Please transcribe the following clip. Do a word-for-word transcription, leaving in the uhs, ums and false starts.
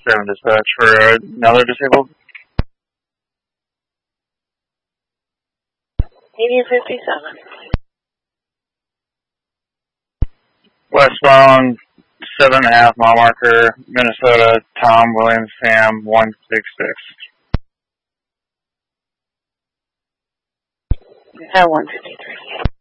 seven dispatch for another disabled. Median fifty-seven. Westbound, seven and a half mile marker, Minnesota, Tom Williams Sam, one six six. At one fifty-three.